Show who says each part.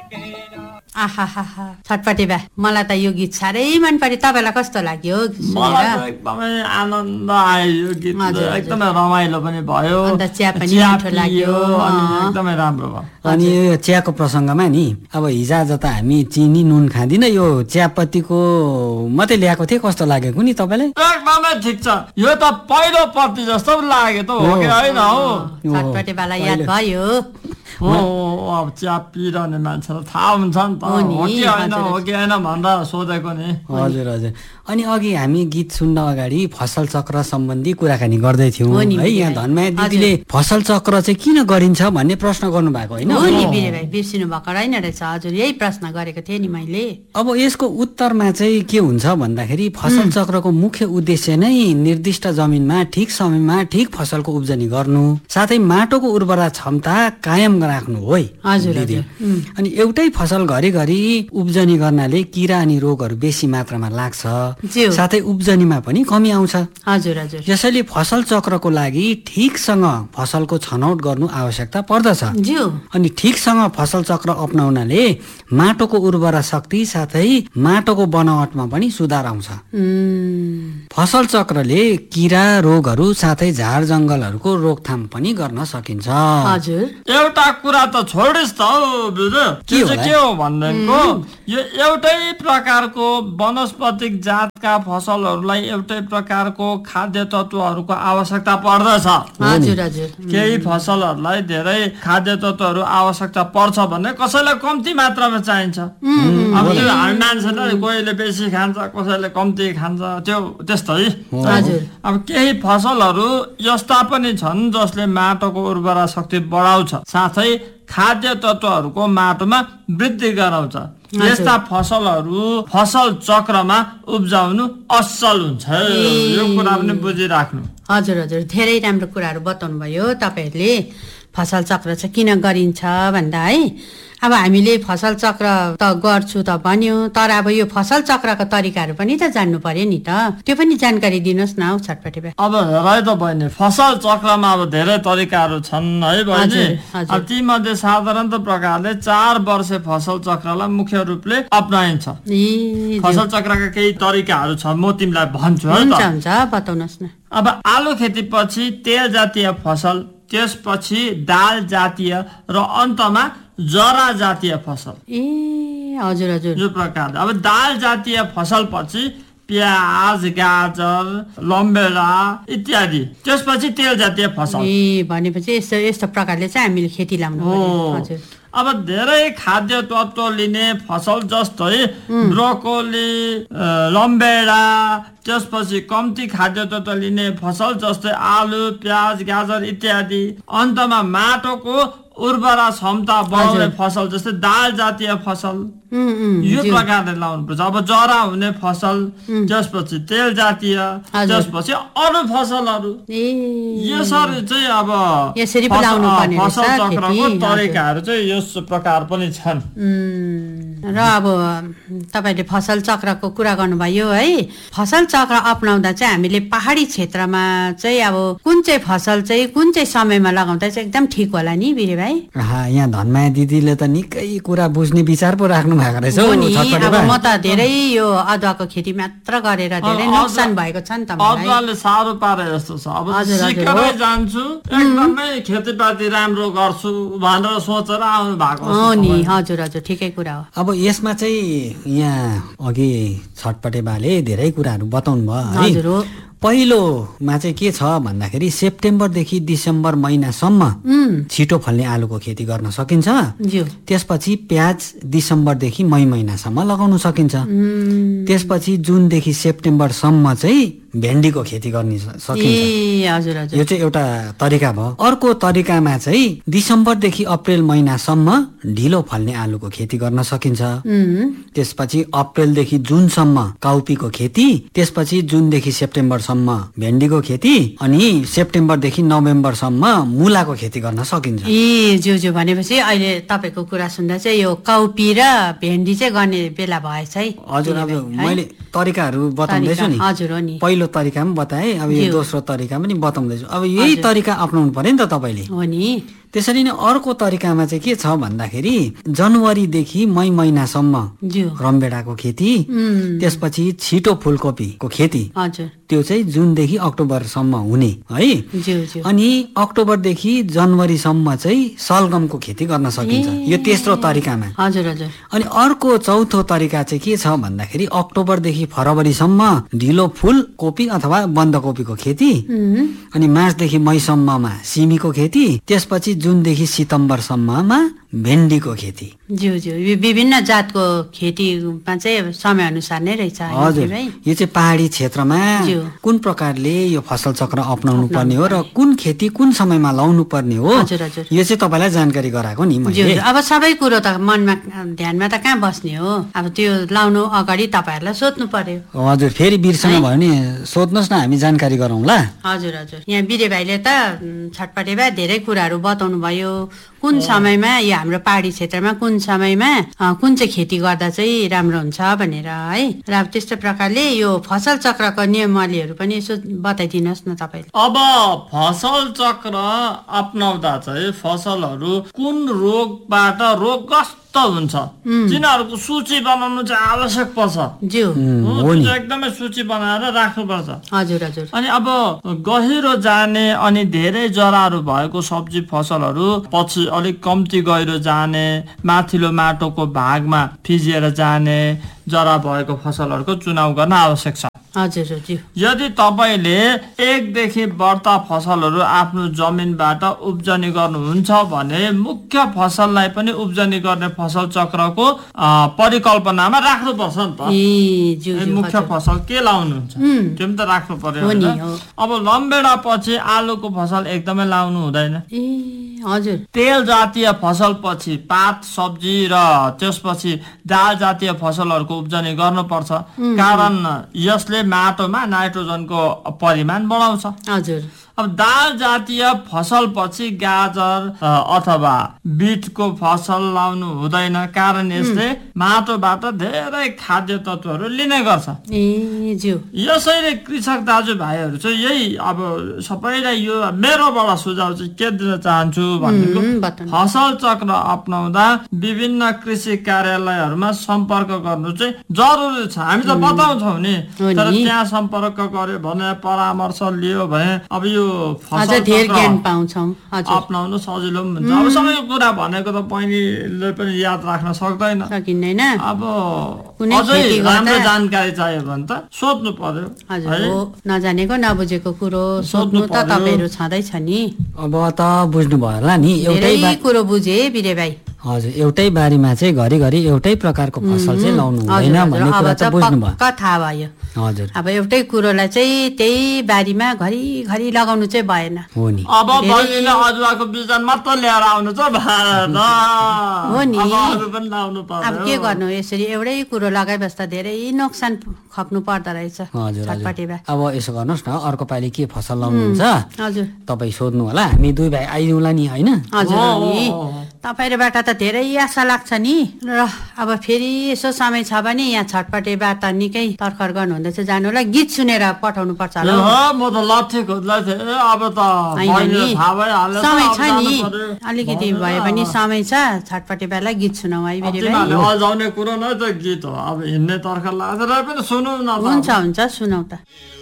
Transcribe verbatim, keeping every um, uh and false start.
Speaker 1: आहा छटपटे बा मलाई त यो गीत साह्रै मन पर्यो तपाईँलाई कस्तो लाग्यो
Speaker 2: मलाई त एकदमै आनन्द आयो यो गीत एकदमै रमाइलो पनि भयो
Speaker 1: अन्त चिया पनि मिठो लाग्यो
Speaker 2: अनि एकदमै राम्रो भयो
Speaker 3: अनि यो चियाको प्रसङ्गमा नि अब हिजोआज त हामी चिनी नुन खाँदिन यो चियापत्तीको मात्रै ल्याएको थिएँ कस्तो लागेको नि तपाईँलाई
Speaker 2: एकदमै ठिक छ यो त पहिलो पत्ती जस्तो लाग्यो त हो कि होइन हो
Speaker 1: छटपटे बालाई याद भयो
Speaker 2: हो अब चिया पिरहने मान्छेलाई थाहा हुन्छ नि त हो कि होइन हो कि होइन भनेर सोधेको नि
Speaker 3: हजुर हजुर अनि अघि हामी गीत सुन्न अगाडि फसल चक्र सम्बन्धी कुराकानी गर्दै थियौँ है यहाँ धनमाया दिदीले फसल चक्र चाहिँ किन गरिन्छ भन्ने प्रश्न गर्नु भएको होइन
Speaker 1: हो नि बिरे भाइ बिर्सिनु भएको रहेन रहेछ हजुर यही प्रश्न गरेको थिएँ नि मैले
Speaker 3: अब यसको उत्तरमा चाहिँ के हुन्छ भन्दाखेरि फसल चक्रको मुख्य उद्देश्य नै निर्दिष्ट जमिनमा ठिक समयमा ठिक फसलको उब्जनी गर्नु साथै माटोको उर्वरा क्षमता कायम राख्नु हो
Speaker 1: हजुर
Speaker 3: अनि एउटै फसल घरिघरि उब्जनी गर्नाले किरा अनि रोगहरू बेसी मात्रामा लाग्छ साथै उब्जनीमा पनि कमी आउँछ
Speaker 1: हजुर हजुर
Speaker 3: यसैले फसल चक्रको लागि ठिकसँग फसलको छनौट गर्नु आवश्यकता पर्दछ अनि ठिकसँग फसल चक्र अपनाउनाले माटोको उर्वरा शक्ति साथै माटोको बनावटमा पनि सुधार आउँछ फसल चक्रले किरा रोगहरू साथै झार जङ्गलहरूको रोकथाम पनि गर्न सकिन्छ
Speaker 1: हजुर
Speaker 2: एउटा कुरा त छोडिस् त के हो भनेको यो एउटै प्रकारको वनस्पतिक जातका फसलहरूलाई एउटै प्रकारको खाद्य तत्त्वहरूको आवश्यकता पर्दछ
Speaker 1: हजुर हजुर
Speaker 2: केही फसलहरूलाई धेरै खाद्य तत्त्वहरू आवश्यकता पर्छ भने कसैलाई कम्ती मात्रामा चाहिन्छ अब त्यो हामी मान्छेले कोहीले बेसी खान्छ कसैले कम्ती खान्छ त्यो त्यस्तै अब केही फसलहरू यस्ता पनि छन् जसले माटोको उर्वरा शक्ति बढाउँछ साथै खाद्य तत्त्वहरूको माटोमा वृद्धि गराउँछ यस्ता फसलहरू फसल चक्रमा उब्जाउनु असल हुन्छ यो कुरा पनि बुझिराख्नु
Speaker 1: हजुर हजुर धेरै राम्रो कुराहरू बताउनु भयो तपाईहरुले फसल चक्र चाहिँ किन गरिन्छ भन्दा है अब हामीले फसल चक्र त गर्छु त भन्यो तर अब यो फसल चक्रको तरिकाहरू पनि त जान्नु पर्यो नि त त्यो पनि जानकारी दिनुस् न छटपटे भाइ
Speaker 2: अब हेराइ त बहिनी फसल चक्रमा अब धेरै तरिकाहरू छन् है बहिनी अब ती मध्ये साधारणतः प्रकारले चार वर्षे फसल चक्रलाई मुख्य रूपले अपनाइन्छ फसल चक्रका केही तरिकाहरू छन् म तिमीलाई भन्छु है त
Speaker 1: हुन्छ बताउनुस् न
Speaker 2: अब आलु खेती पछि तेल जातीय फसल त्यसपछि दाल जातीय र अन्तमा जरा जातीय फसल
Speaker 1: ए हजुर हजुर
Speaker 2: यो प्रकारले अब दाल जातीय फसल पछि प्याज गाजर लम्बेडा इत्यादि त्यसपछि तेल जातीय फसल
Speaker 1: ए भनेपछि यस्तो यस्तो प्रकारले चाहिँ हामीले खेती लाउनु पर्यो हजुर
Speaker 2: अब धेरै खाद्य तत्त्व लिने फसल जस्तै ब्रोकोली लम्बेडा त्यसपछि कम्ती खाद्य तत्त्व लिने फसल जस्तै आलु प्याज गाजर इत्यादि अन्तमा माटोको उर्वरा क्षमता बढाउने फसल जस्तै दाल जातीय फसल यो प्रकारले लाउनु पर्छ अब जरा हुने फसल त्यसपछि तेल जातीय त्यसपछि अरू फसलहरू यसरी चाहिँ अब
Speaker 1: यसरी लाउनु पर्ने
Speaker 2: फसल चक्रको तरिकाहरू चाहिँ यस प्रकार पनि छन्
Speaker 1: र अब तपाईले फसल चक्रको कुरा गर्नुभयो है फसल चक्र अपनाउँदा चाहिँ हामीले पहाडी क्षेत्रमा चाहिँ अब कुन चाहिँ फसल चाहिँ कुन चाहिँ समयमा लगाउँदा चाहिँ एकदम ठिक होला नि बिरे भाइ
Speaker 3: यहाँ धनमाया दिदीले त निकै कुरा बुझ्ने विचार पो राख्नु भएको रहेछ
Speaker 1: अब म त धेरै यो अदुवाको खेती मात्र गरेर धेरै नोक्सान भएको छ नि त मलाई
Speaker 2: अदुवाले साह्रो पारे जस्तो छ अब सिकेरै जान्छु एकदमै खेतीपाती राम्रो गर्छु भनेर सोचेर आउनु भएको
Speaker 1: हो नि हजुर हजुर ठिकै कुरा हो
Speaker 3: अब यसमा चाहिँ यहाँ अघि छटपटे बाले धेरै कुराहरू बताउनु भयो
Speaker 1: हजुर हो
Speaker 3: पहिलोमा चाहिँ के छ भन्दाखेरि सेप्टेम्बरदेखि डिसेम्बर महिनासम्म छिटो फल्ने आलुको खेती गर्न सकिन्छ त्यसपछि प्याज डिसेम्बरदेखि मई महिनासम्म लगाउन सकिन्छ त्यसपछि जुनदेखि सेप्टेम्बरसम्म चाहिँ भेन्डीको खेती गर्न सकिन्छ यो चाहिँ एउटा तरिका भयो अर्को तरिकामा चाहिँ डिसेम्बरदेखि अप्रेल महिनासम्म ढिलो फल्ने आलुको खेती गर्न सकिन्छ त्यसपछि अप्रेलदेखि जुनसम्म काउपीको खेती त्यसपछि जुनदेखि सेप्टेम्बरसम्म भेन्डीको खेती अनि सेप्टेम्बरदेखि नोभेम्बरसम्म मुलाको खेती गर्न सकिन्छ
Speaker 1: ए ज्यू ज्यू भनेपछि अहिले तपाईको कुरा सुन्दा चाहिँ यो काउपी र भेन्डी चाहिँ गर्ने बेला भएछ है
Speaker 3: हजुर अब मैले तरिकाहरू बताउँदैछु नि
Speaker 1: हजुर हो नि
Speaker 3: पहिलो तरिका पनि बताए अब यो दोस्रो तरिका पनि बताउँदैछु अब यही तरिका अपनाउनु पर्यो नि त तपाईले
Speaker 1: हो नि
Speaker 3: त्यसरी नै अर्को तरिकामा चाहिँ के छ भन्दाखेरि जनवरीदेखि मई महिनासम्म रमभेडाको खेती, त्यसपछि छिटो फुलकोपीको खेती त्यो चाहिँ जुनदेखि अक्टोबरसम्म हुने है। अनि अक्टोबरदेखि जनवरीसम्म चाहिँ सलगमको खेती गर्न सकिन्छ, यो तेस्रो तरिकामा।
Speaker 1: हजुर हजुर।
Speaker 3: अनि अर्को चौथो तरिका चाहिँ के छ भन्दाखेरि अक्टोबरदेखि फरवरीसम्म ढिलो फुल कोपी अथवा बन्दकोपीको खेती, अनि मार्चदेखि मईसम्ममा सिमीको खेती, त्यसपछि जुनदेखि सितम्बरसम्ममा भेन्डीको खेती।
Speaker 1: ज्यू ज्यू यो विभिन्न जातको खेतीमा चाहिँ समय अनुसार नै रहेछ।
Speaker 3: हजुर, यो चाहिँ पहाडी क्षेत्रमा कुन प्रकारले यो फसल चक्र अपनाउनु पर्ने हो र कुन खेती कुन समयमा लाउनु पर्ने हो, यो चाहिँ तपाईँलाई जानकारी गराएको नि मैले।
Speaker 1: अब सबै कुरो त मनमा ध्यानमा त कहाँ बस्ने हो, अब त्यो लाउनु अगाडि तपाईँहरूलाई सोध्नु पर्यो।
Speaker 3: हजुर, फेरि बिर्सनु भयो भने सोध्नुहोस् न, हामी जानकारी गरौँला।
Speaker 1: हजुर हजुर। यहाँ बिरे भाइले त छटपटे भए धेरै कुराहरू बताउनु भयो, कुन समयमा यो हाम्रो पहाडी क्षेत्रमा कुन समयमा कुन चाहिँ खेती गर्दा चाहिँ राम्रो हुन्छ भनेर है। र अब त्यस्तो प्रकारले यो फसल चक्रको नियमावलीहरू पनि यसो बताइदिनुहोस् न तपाईँले।
Speaker 2: अब फसल चक्र अपनाउँदा चाहिँ फसलहरू कुन रोगबाट रोगग्रस्त हुन्छ तिनीहरूको सूची बनाउनु चाहिँ आवश्यक पर्छ। एकदमै सूची बनाएर राख्नुपर्छ।
Speaker 1: हजुर हजुर।
Speaker 2: अनि अब गहिरो जाने अनि धेरै जराहरू भएको सब्जी फसलहरू पछि अलिक कम्ती गहिरो जाने, माथिल्लो माटोको भागमा फिजिएर जाने जरा भएको फसलहरूको चुनाव गर्न आवश्यक छ।
Speaker 1: हजुर हजुर।
Speaker 2: यदि तपाईँले एकदेखि बढ्ता फसलहरू आफ्नो जमिनबाट उब्जनी गर्नुहुन्छ भने मुख्य फसललाई पनि उब्जनी गर्ने फसल चक्रको परिकल्पनामा राख्नुपर्छ नि त। मुख्य फसल के लाउनुहुन्छ त्यो पनि त राख्नु पर्यो। अब रमभेडा पछि आलुको फसल एकदमै लाउनु हुँदैन।
Speaker 1: हजुर।
Speaker 2: तेल जातीय फसल पछि पात सब्जी र त्यसपछि दाल जातीय फसलहरूको उब्जनी गर्नुपर्छ, कारण यसले माटोमा नाइट्रोजनको परिमाण बढाउँछ।
Speaker 1: हजुर।
Speaker 2: अब दाल जातीय फसल पछि गाजर अथवा बिटको फसल लाउनु हुँदैन, कारण यसले माटोबाट धेरै खाद्य तत्त्वहरू लिने गर्छ। यसैले कृषक दाजुभाइहरू चाहिँ यही अब सबैलाई यो मेरोबाट सुझाव चाहिँ के दिन चाहन्छु भनेको फसल चक्र अपनाउँदा विभिन्न कृषि कार्यालयहरूमा सम्पर्क गर्नु चाहिँ जरुरी छ। हामी त बताउँछौँ नि, तर त्यहाँ सम्पर्क गर्यो भने परामर्श लियो भने अब यो अपनाउनु सजिलो पनि हुन्छ। अब सबै कुरा भनेको त बहिनीले पनि याद राख्न सक्दैन,
Speaker 1: सकिँदैन।
Speaker 2: अब अझै राम्रो जानकारी चाहियो भने त सोध्नु पर्यो।
Speaker 1: नजानेको नबुझेको कुरो सोध्नु त तपाईँहरू छँदैछ नि।
Speaker 3: अब त बुझ्नु भयो होला नि,
Speaker 1: एउटै कुरो बुझे बिरे भाइ।
Speaker 3: हजुर, एउटै बारीमा चाहिँ घरिघरि एउटै प्रकारको फसल चाहिँ लाउनु हुँदैन भन्ने कुरा त बुझ्नु भयो।
Speaker 1: थाहा भयो।
Speaker 3: हजुर।
Speaker 1: अब एउटै कुरोलाई चाहिँ त्यही बारीमा घरिघरि लगाउनु चाहिँ भएन।
Speaker 3: हो नि।
Speaker 2: अब बहिनीले अदुवाको बिजन मात्र ल्याएर आउनु चाहिँ भएन।
Speaker 1: हो नि।
Speaker 2: अरू पनि लाउनु पर्यो।
Speaker 1: अब के गर्नु, यसरी एउटै कुरो लगाइबस्दा धेरै नोक्सान खप्नु पर्दो रहेछ।
Speaker 3: हजुर।
Speaker 1: छटपटेमा
Speaker 3: अब यसो गर्नुहोस् न, अर्को पालि के फसल लाउनुहुन्छ
Speaker 1: हजुर
Speaker 3: तपाईँ सोध्नु होला, हामी दुई भाइ आइदिउँला नि होइन।
Speaker 1: हजुर नि, तपाईँबाट त धेरै आशा लाग्छ नि। र अब फेरि यसो समय छ भने यहाँ छटपटेबाट निकै तर्खर गर्नु हुँदैछ, जानुलाई गीत सुनेर पठाउनु पर्छ होला।
Speaker 2: म त लट्ठे खोज्दै थिएँ, अब त
Speaker 1: समय छ नि, अलिकति भए पनि समय छ। छटपटेबालाई गीत सुनाऊ है बिरे भाइ।
Speaker 2: अल्झाउने कुरो नै त गीत हो, अब हिँड्ने तर्खर लाग्छ र पनि सुनौ न।
Speaker 1: हुन्छ हुन्छ, सुनाऊ त।